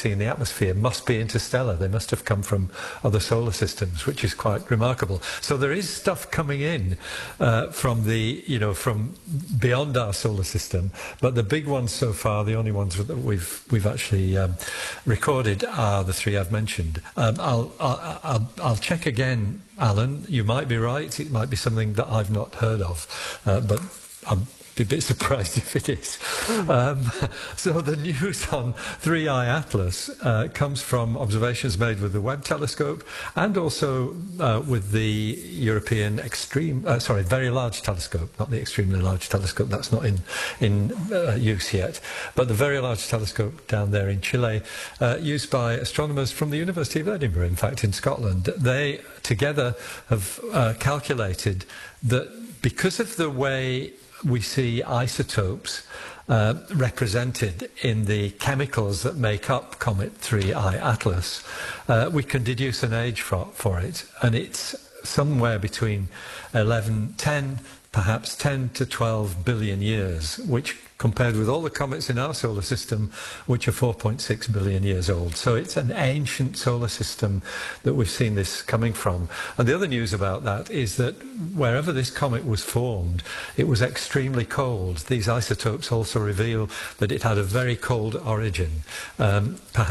activity in the atmosphere must be interstellar. They must have come from other solar systems, which is quite remarkable. So there is stuff coming in from from beyond our solar system, but the big ones so far, the only ones that we've actually recorded, are the three I've mentioned. I'll check again, Alan. You might be right. It might be something that I've not heard of, but I'm be a bit surprised if it is. So the news on 3I Atlas comes from observations made with the Webb telescope and also with the European Very Large Telescope, not the Extremely Large Telescope, that's not in use yet, but the Very Large Telescope down there in Chile, used by astronomers from the University of Edinburgh, in fact, in Scotland. They together have calculated that because of the way we see isotopes represented in the chemicals that make up Comet 3I Atlas, we can deduce an age for it, and it's somewhere between 10 to 12 billion years, which compared with all the comets in our solar system, which are 4.6 billion years old. So it's an ancient solar system that we've seen this coming from. And the other news about that is that wherever this comet was formed, it was extremely cold. These isotopes also reveal that it had a very cold origin. Perhaps